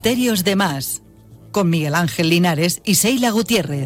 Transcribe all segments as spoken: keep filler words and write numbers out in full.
Misterios de Más, con Miguel Ángel Linares y Seila Gutiérrez.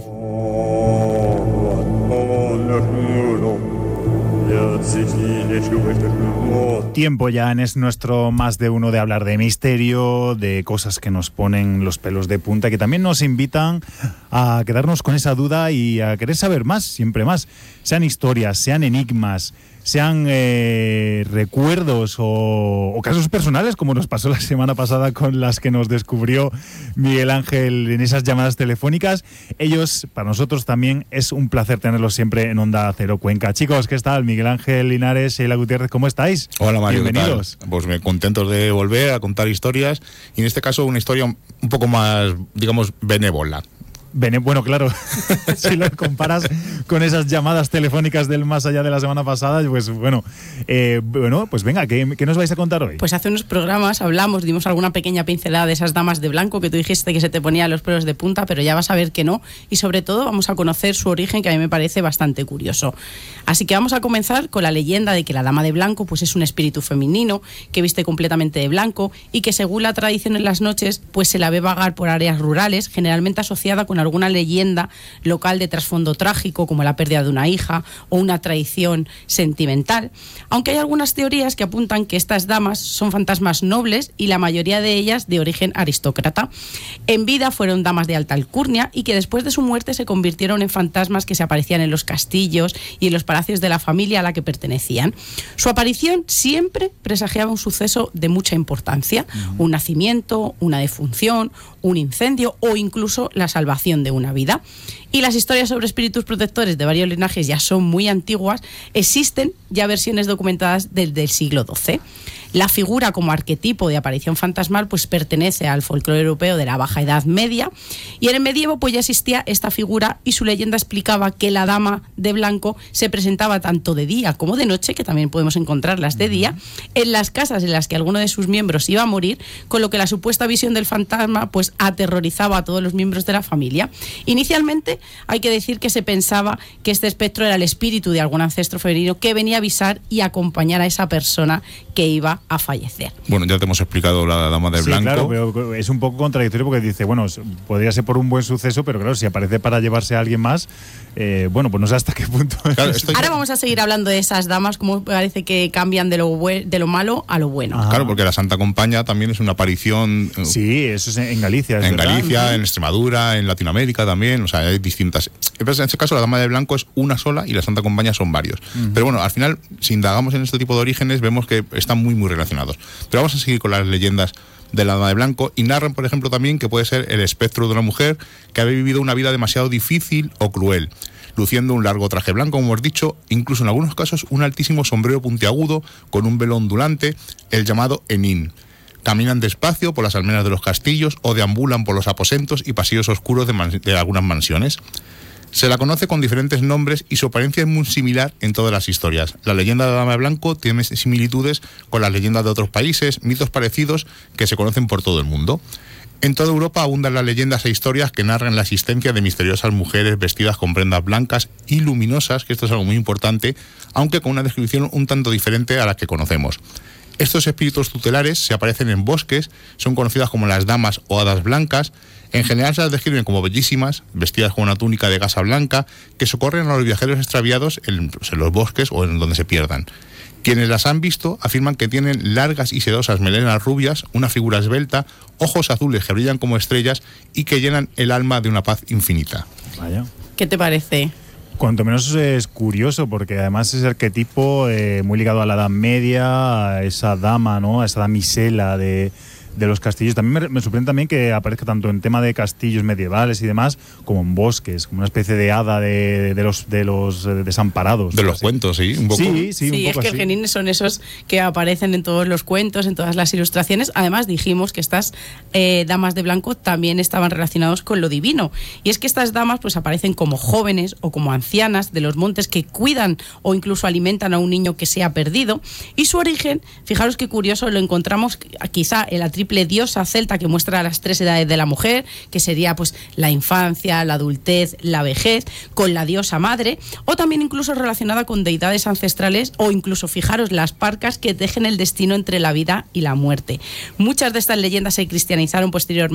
Tiempo ya es nuestro más de uno de hablar de misterio, de cosas que nos ponen los pelos de punta, que también nos invitan a quedarnos con esa duda y a querer saber más, siempre más. Sean historias, sean enigmas, sean eh, recuerdos o, o casos personales, como nos pasó la semana pasada con las que nos descubrió Miguel Ángel en esas llamadas telefónicas. Ellos, para nosotros también es un placer tenerlos siempre en Onda Cero Cuenca. Chicos, ¿qué tal? Miguel Ángel Linares, Seila Gutiérrez, ¿cómo estáis? Hola Mario, bienvenidos. ¿qué tal? Pues me contentos de volver a contar historias, y en este caso una historia un poco más, digamos, benévola. Bueno, claro, si lo comparas con esas llamadas telefónicas del más allá de la semana pasada, pues bueno, eh, bueno, pues venga, ¿qué, ¿qué nos vais a contar hoy? Pues hace unos programas hablamos, dimos alguna pequeña pincelada de esas damas de blanco que tú dijiste que se te ponían los pelos de punta, pero ya vas a ver que no, y sobre todo vamos a conocer su origen, que a mí me parece bastante curioso. Así que vamos a comenzar con la leyenda de que la dama de blanco pues es un espíritu femenino que viste completamente de blanco y que, según la tradición en las noches, pues se la ve vagar por áreas rurales, generalmente asociada con alguna leyenda local de trasfondo trágico, como la pérdida de una hija o una traición sentimental, aunque hay algunas teorías que apuntan que estas damas son fantasmas nobles y la mayoría de ellas de origen aristócrata. En vida fueron damas de alta alcurnia y que después de su muerte se convirtieron en fantasmas que se aparecían en los castillos y en los palacios de la familia a la que pertenecían. Su aparición siempre presagiaba un suceso de mucha importancia, uh-huh. un nacimiento, una defunción, un incendio o incluso la salvación de una vida. Y las historias sobre espíritus protectores de varios linajes ya son muy antiguas. Existen ya versiones documentadas desde el siglo doce. La figura como arquetipo de aparición fantasmal pues pertenece al folclore europeo de la Baja Edad Media, y en el medievo pues ya existía esta figura, y su leyenda explicaba que la dama de blanco se presentaba tanto de día como de noche, que también podemos encontrarlas de día, en las casas en las que alguno de sus miembros iba a morir, con lo que la supuesta visión del fantasma pues aterrorizaba a todos los miembros de la familia. Inicialmente hay que decir que se pensaba que este espectro era el espíritu de algún ancestro femenino que venía a avisar y acompañar a esa persona que iba a fallecer. Bueno, ya te hemos explicado la dama de sí, blanco. Claro, pero es un poco contradictorio porque dice, bueno, podría ser por un buen suceso, pero claro, si aparece para llevarse a alguien más, eh, bueno, pues no sé hasta qué punto. Claro, estoy... Ahora vamos a seguir hablando de esas damas, como parece que cambian de lo, bue- de lo malo a lo bueno. Ah. Claro, porque la Santa Compaña también es una aparición. Sí, eso es en Galicia. Es en verdad. Galicia, en Extremadura, en Latinoamérica también, o sea, hay distintas. En este caso, la dama de blanco es una sola y la Santa Compaña son varios. Uh-huh. Pero bueno, al final, si indagamos en este tipo de orígenes, vemos que están muy, muy relacionados. Pero vamos a seguir con las leyendas de la dama de blanco, y narran, por ejemplo, también que puede ser el espectro de una mujer que ha vivido una vida demasiado difícil o cruel, luciendo un largo traje blanco, como hemos dicho, incluso en algunos casos un altísimo sombrero puntiagudo con un velo ondulante, el llamado enín. Caminan despacio por las almenas de los castillos o deambulan por los aposentos y pasillos oscuros de, man- de algunas mansiones. Se la conoce con diferentes nombres y su apariencia es muy similar en todas las historias. La leyenda de la dama de blanco tiene similitudes con las leyendas de otros países, mitos parecidos que se conocen por todo el mundo. En toda Europa abundan las leyendas e historias que narran la existencia de misteriosas mujeres vestidas con prendas blancas y luminosas, que esto es algo muy importante, aunque con una descripción un tanto diferente a la que conocemos. Estos espíritus tutelares se aparecen en bosques, son conocidas como las damas o hadas blancas. En general se las describen como bellísimas, vestidas con una túnica de gasa blanca, que socorren a los viajeros extraviados en, pues, en los bosques o en donde se pierdan. Quienes las han visto afirman que tienen largas y sedosas melenas rubias, una figura esbelta, ojos azules que brillan como estrellas y que llenan el alma de una paz infinita. Vaya. ¿Qué te parece? Cuanto menos es curioso, porque además es arquetipo eh, muy ligado a la Edad Media, a esa dama, ¿no? A esa damisela de, de los castillos. También me, me sorprende también que aparezca tanto en tema de castillos medievales y demás, como en bosques, como una especie de hada de, de los de los desamparados. De los así. Cuentos, sí, un poco. Sí, sí, Sí, un es poco que así. el genín son esos que aparecen en todos los cuentos, en todas las ilustraciones. Además, dijimos que estas eh, damas de blanco también estaban relacionados con lo divino. Y es que estas damas pues aparecen como jóvenes o como ancianas de los montes que cuidan o incluso alimentan a un niño que se ha perdido. Y su origen, fijaros qué curioso, lo encontramos quizá en la triple triple diosa celta que muestra las tres edades de la mujer, que sería pues la infancia, la adultez, la vejez, con la diosa madre, o también incluso relacionada con deidades ancestrales, o incluso, fijaros, las parcas que tejen el destino entre la vida y la muerte. Muchas de estas leyendas se cristianizaron posteriormente